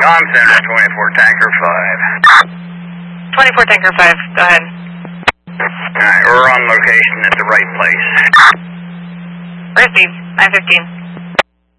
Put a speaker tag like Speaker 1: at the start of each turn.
Speaker 1: Tom Center, 24 Tanker 5.
Speaker 2: 24 Tanker 5, go ahead.
Speaker 1: Alright, we're on location at the right place.
Speaker 2: Receive, 915.